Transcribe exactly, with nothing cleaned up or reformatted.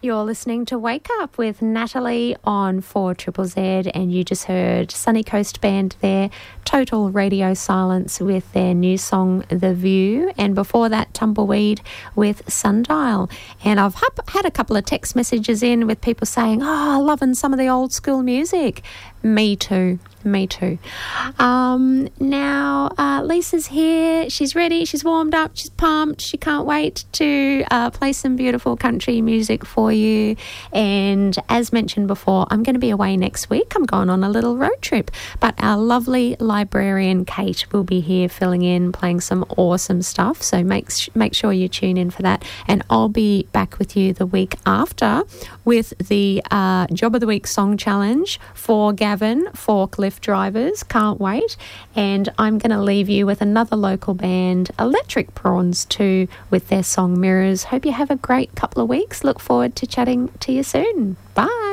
You're listening to Wake Up with Natalie on four Triple Z, and you just heard Sunny Coast Band there, Total Radio Silence with their new song The View, and before that Tumbleweed with Sundial. And I've had a couple of text messages in with people saying, oh, loving some of the old school music. Me too. Me too. Um, now, uh, Lisa's here. She's ready. She's warmed up. She's pumped. She can't wait to uh, play some beautiful country music for you. And as mentioned before, I'm going to be away next week. I'm going on a little road trip. But our lovely librarian, Kate, will be here filling in, playing some awesome stuff. So make, make sure you tune in for that. And I'll be back with you the week after with the uh, Job of the Week Song Challenge for Gavin, Forklift Drivers. Can't wait. And I'm going to leave you with another local band, Electric Prawns too, with their song Mirrors. Hope you have a great couple of weeks. Look forward to chatting to you soon. Bye.